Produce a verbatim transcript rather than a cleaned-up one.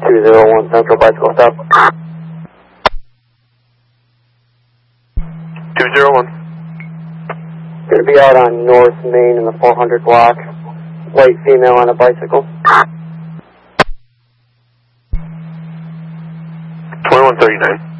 two zero one Central bicycle stop. two zero one. Going to be out on North Main in the four hundred block. White female on a bicycle. twenty-one thirty-nine.